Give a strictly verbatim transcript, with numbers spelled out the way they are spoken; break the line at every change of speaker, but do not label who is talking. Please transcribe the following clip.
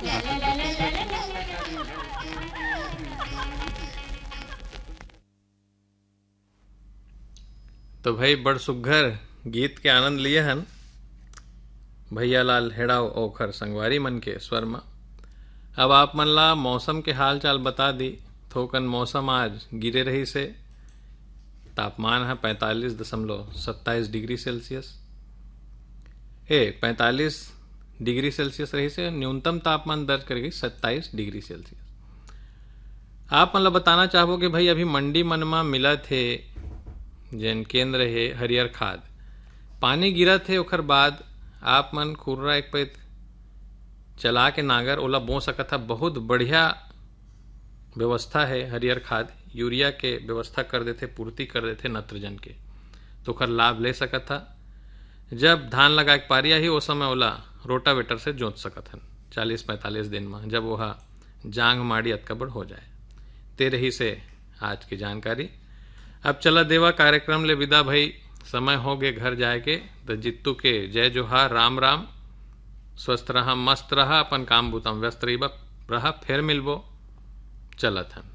तो भाई बड़ सुघर गीत के आनंद लिए हन भैया लाल हेड़ाव ओखर संगवारी मन के स्वर में। अब आप मन ला मौसम के हाल चाल बता दी। थोकन मौसम आज गिरे रही से, तापमान है पैंतालीस दशमलव सत्ताईस डिग्री सेल्सियस ए पैंतालीस डिग्री सेल्सियस रही से, न्यूनतम तापमान दर्ज करेगी सत्ताईस डिग्री सेल्सियस। आप मतलब बताना चाहो कि भाई अभी मंडी मन में मिला थे जैन केंद्र है हरियर खाद पानी गिरा थे, ओखर बाद आप मन खुर्रा एक पैत चला के नागर ओला बो सकत था। बहुत बढ़िया व्यवस्था है हरियर खाद, यूरिया के व्यवस्था कर देते, पूर्ति कर देते नत्रजन के, तो ओखर लाभ ले सकत था। जब धान लगा के पारी ही उस समय ओला रोटावेटर से जोत सकत हन चालीस पैंतालीस दिन में, जब वह जांग माड़ी अतकबड़ हो जाए। ते रही से आज की जानकारी। अब चला देवा कार्यक्रम ले विदा भाई, समय हो गए घर जाए के। तो जित्तू के जय जोहार, राम राम, स्वस्थ रहा, मस्त रहा, अपन काम बूता व्यस्त रही रहा, फिर मिलबो, चलत हन।